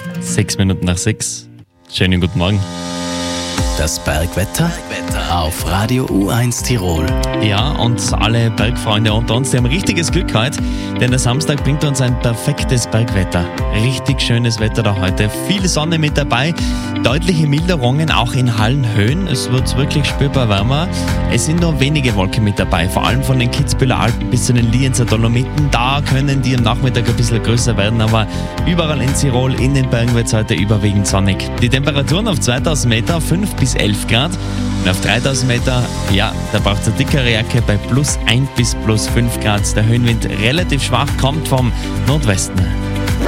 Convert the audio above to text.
6:06. Schönen guten Morgen. Das Bergwetter auf Radio U1 Tirol. Ja, und alle Bergfreunde unter uns, die haben richtiges Glück heute, denn der Samstag bringt uns ein perfektes Bergwetter. Richtig schönes Wetter da heute. Viel Sonne mit dabei, deutliche Milderungen auch in Hallenhöhen. Es wird wirklich spürbar wärmer. Es sind nur wenige Wolken mit dabei, vor allem von den Kitzbüheler Alpen bis zu den Lienzer Dolomiten. Da können die am Nachmittag ein bisschen größer werden, aber überall in Tirol, in den Bergen wird es heute überwiegend sonnig. Die Temperaturen auf 2000 Meter 5 bis 11 Grad. Und auf 3000 Meter, ja, da braucht es eine dickere Jacke bei +1 bis +5 Grad. Der Höhenwind relativ schwach, kommt vom Nordwesten.